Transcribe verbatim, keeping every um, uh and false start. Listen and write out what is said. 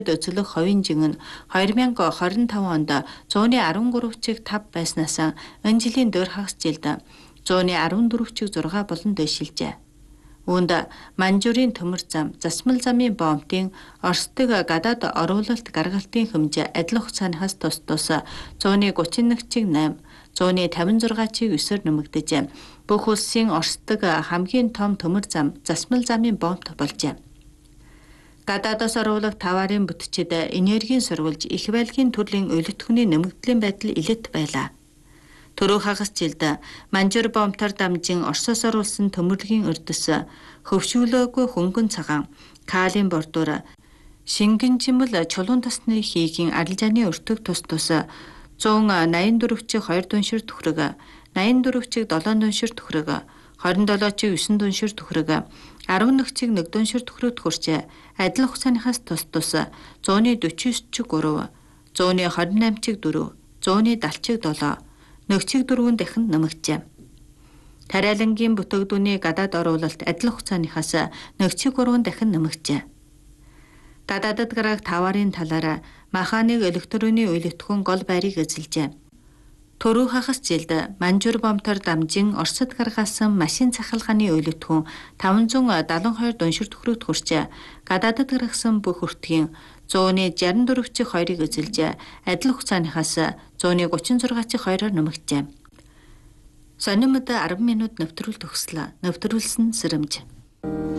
Өцөлөх ховын жин нь хоёр мянга хорин таван онд зууны арван гурав чиг тав байснаас энэ жилийн дөр хагас жилд зууны арван дөрөв чиг зургаа болон дэвшилжээ. Үүнд Манжурын төмөр зам, засмал замын бомбын Оросдог гадаад оруулалт гаргалтын хэмжээ адил хугацаанаас тус тус зууны гучин нэг чиг восемь, зууны тавин зургаан чиг девять нэмэгдэжээ. Бүх улсын Оросдог хамгийн том төмөр зам, засмал замын бомб болжээ. Гадаадаас оруулах таварын бүтчид энергийн сурвалж их байлгийн төрлийн өлөтгөний нэмэгдлийн байдал илэт байлаа. Төрөө хагас жилд Манжур бомбтар дамжин Оросоос оруулсан төмөрлөгийн өрдөс хөвшүүлөөгүй хөнгөн цагаан калин бордуур шингэнжимэл чулуун тосны хийгийн арилжааны өртөг тус тус зуун найман дөрөв чиг хоёр дүншир төхрөг, найман дөрөв чиг долоон дүншир төхрөг, хорин долоо чиг девять дүншир төхрөг, арван нэг чиг нэг дүншир төхрөг хүрчээ. Адил хугацааныхаас тус тус зууны дөрвөн чиг гурав, зууны хорин восемь чиг дөрөв, зууны даал чиг долоо, нэг чиг дөрвөн дахин нэмэгджээ. Тариалангийн бүтээгдүүний гадаад оруулалт адил хугацааныхаас нэг чиг гурван дахин нэмэгджээ. Гадаадд гарах таварын талаараа маханыг электроны үйлэтгэн гол байрыг эзэлжээ. Төрөө хагас жилд Манжур бомбтар дамжин Оросд гаргасан машин цахилгааны үйлэтгэн таван зуун даалан хоёр дүншир төхрөгт хүрчээ. Гадаадд гаргасан бүх өртгийн зууны шестьдесят дөрөв чиг хоёрыг эзэлжээ. Адил хугацааныхаас зууны гучин зургаан чиг хоёроор нэмэгджээ. Сонимод арван минут нэвтрүүл төгслөө. Нэвтрүүлсэн Сэрээмж.